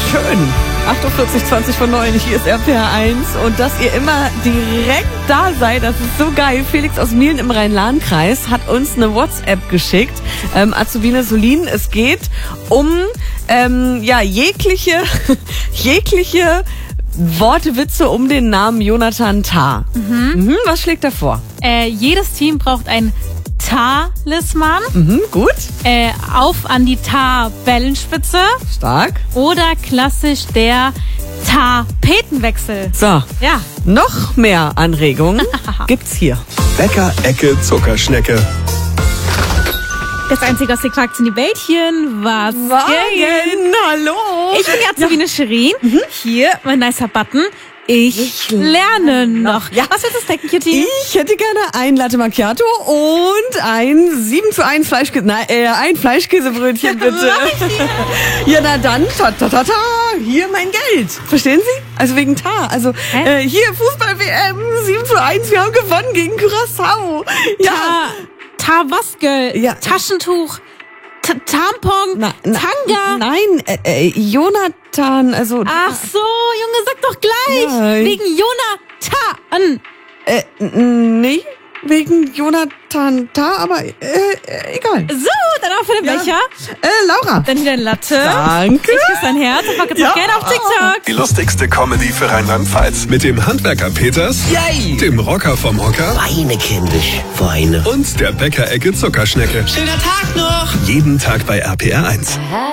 Schön. 48, 20:09, hier ist RPR1 und dass ihr immer direkt da seid, das ist so geil. Felix aus Mielen im Rhein-Lahn-Kreis hat uns eine WhatsApp geschickt. Azubine Solin, es geht um jegliche Wortwitze um den Namen Jonathan Tah. Was schlägt er vor? Jedes Team braucht ein Talisman. Gut. Auf an die Tafellenspitze. Stark. Oder klassisch der Tapetenwechsel. So. Ja. Noch mehr Anregungen gibt's hier. Bäcker-Ecke Zuckerschnecke. Das einzige aus den Quacks in die Bällchen. Was geht? Hallo. Ich bin die Azubine Shirin. Hier, mein nicer Button. Ich lerne noch. Ja. Was willst du snacken, Cutie? Ich hätte gerne ein Latte Macchiato und ein 7:1 ein Fleischkäsebrötchen, bitte. Ja, na dann, hier mein Geld. Verstehen Sie? Also wegen Tar. Also hier Fußball-WM 7:1, wir haben gewonnen gegen Curaçao. Ja. Tabaske, Ja. Taschentuch, Tampon, Tanga. Nein, Jonathan, also... Ach so, Junge, sag doch gleich. Nein. Wegen Jonathan. Nee, wegen Jonathan Tah, aber egal. So, dann auch für den Becher. Laura. Dann wieder ein Latte. Danke. Ich küsse dein Herz und pack jetzt auch gerne auf TikTok. Die lustigste Comedy für Rheinland-Pfalz. Mit dem Handwerker Peters, Yay! dem Rocker vom Hocker Weine, kindisch, Weine. und der Bäcker-Ecke Zuckerschnecke. Schöner Tag noch! Jeden Tag bei RPR1.